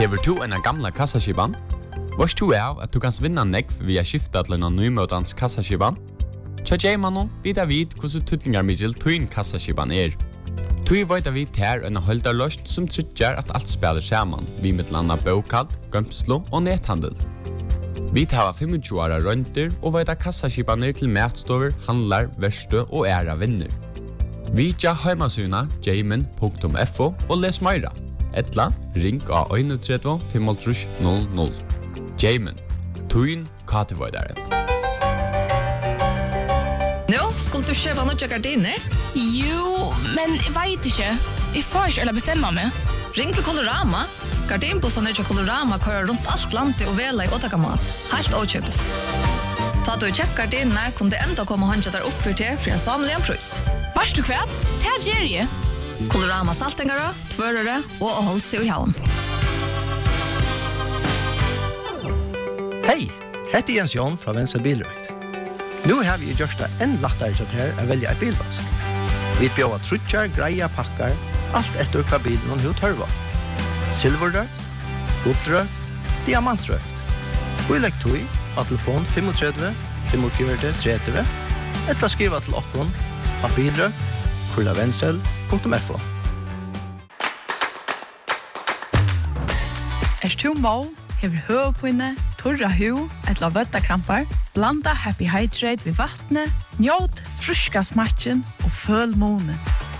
Hever du en gamla kassaskiban? Vars du av at du kan vinna nekv via skifta til en nymøtans kassaskiban? Tja J-mannen vidar vid hvordan tutningar middel tuin kassaskiban Tui veit vi ter en holdarløst som tryggjar at alt spiller saman, vi mittlanda bokald, gømslo og nethandel. Vi tar 25 åra rønter og veit kassaskibaner til matstover, handlar, verste og æra vinner. Vi tja heimasuna jamin.fo og les meira. Etla, ring av 31 55 00. Jamin, tuin katevoidare. Nå, skulle du kjøpe noen gardiner? Jo, men jeg vet ikke. Jeg får ikke eller bestemme meg. Ring til Colorama. Gardinbossene til Colorama kører rundt alt landet og vela i åtakamat. Helt åkjøpes. Ta du kjøpt gardiner, kunne det enda komme håndja der opp for til for en samlig en prøys. Vars du kvært? Det er Jerry. Colorama saltingere, tvørere og holdt seg i havn. Hei, hette Jens Jon fra Venstre Bilrøkt. Nu har vi gjort det enn lettere til her å velge et bilvask. Vi bjør trutjar, greia, pakkar, alt etter hva bilen og tørva. Silverrøkt, guldrøkt, diamantrøkt. Vi legger tog av telefon 35 45 30 eller skriva til oppgånd av bilrøkt@vensel.fo. Tu må, hever høvpinne, torra hu, etla vøttakrampar, blanda Happy Hydrate ved vattnet, njåt fruska smatchen og føl måne.